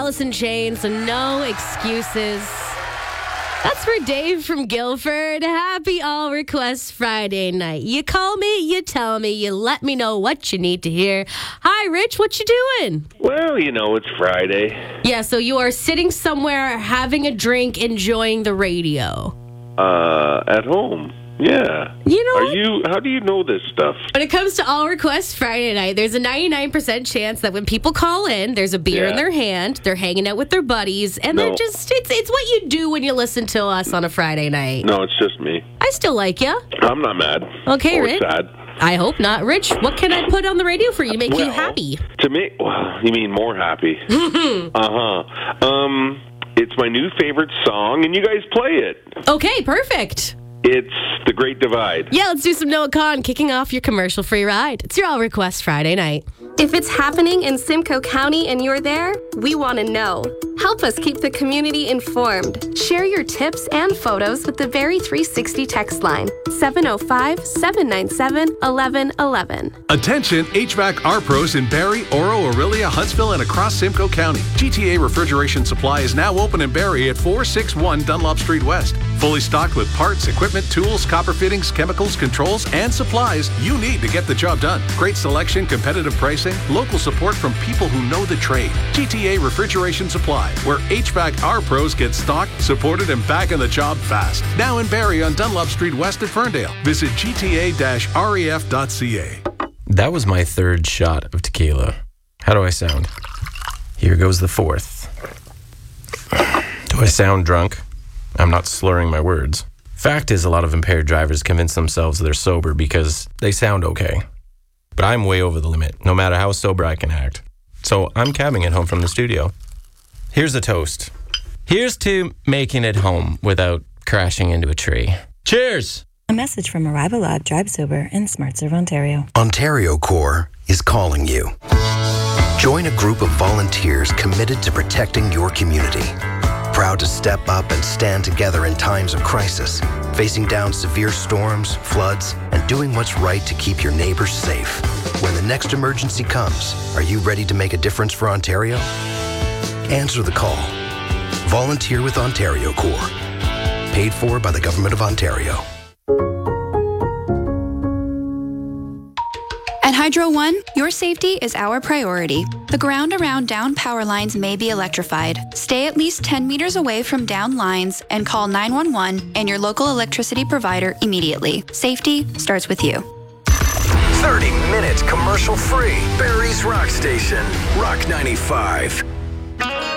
Alice in Chains, so no excuses. That's for Dave from Guilford. Happy All Requests Friday night. You call me, you tell me, you let me know what you need to hear. Hi, Rich, what you doing? Well, it's Friday. Yeah, so you are sitting somewhere, having a drink, enjoying the radio. At home. Yeah. You know what? How do you know this stuff? When it comes to All Requests Friday night, there's a 99% chance that when people call in, there's a beer in their hand, they're hanging out with their buddies, and they're just, it's what you do when you listen to us on a Friday night. No, it's just me. I still like you. I'm not mad. Okay, or Rich. sad. I hope not. Rich, what can I put on the radio for you to make you happy? To me, you mean more happy. It's my new favorite song, and you guys play it. Okay, perfect. It's The Great Divide. Yeah, let's do some Noah Kahan kicking off your commercial-free ride. It's your All Request Friday night. If it's happening in Simcoe County and you're there, we want to know. Help us keep the community informed. Share your tips and photos with the Barrie 360 text line, 705-797-1111. Attention HVAC R-Pros in Barrie, Oro, Orillia, Huntsville, and across Simcoe County. GTA Refrigeration Supply is now open in Barrie at 461 Dunlop Street West. Fully stocked with parts, equipment, tools, copper fittings, chemicals, controls, and supplies you need to get the job done. Great selection, competitive pricing, local support from people who know the trade. GTA Refrigeration Supply, where HVAC R-Pros get stocked, supported, and back on the job fast. Now in Barrie on Dunlop Street West at Ferndale. Visit gta-ref.ca. That was my third shot of tequila. How do I sound? Here goes the fourth. Do I sound drunk? I'm not slurring my words. Fact is, a lot of impaired drivers convince themselves they're sober because they sound okay. But I'm way over the limit, no matter how sober I can act. So I'm cabbing it home from the studio. Here's a toast. Here's to making it home without crashing into a tree. Cheers! A message from Arrivalab, Drive Sober, and SmartServe Ontario. Ontario Corps is calling you. Join a group of volunteers committed to protecting your community. Proud to step up and stand together in times of crisis, facing down severe storms, floods, and doing what's right to keep your neighbors safe. When the next emergency comes, are you ready to make a difference for Ontario? Answer the call. Volunteer with Ontario Corps. Paid for by the Government of Ontario. At Hydro One, your safety is our priority. The ground around down power lines may be electrified. Stay at least 10 meters away from down lines and call 911 and your local electricity provider immediately. Safety starts with you. 30 minutes commercial free. Barrie's Rock Station. Rock 95.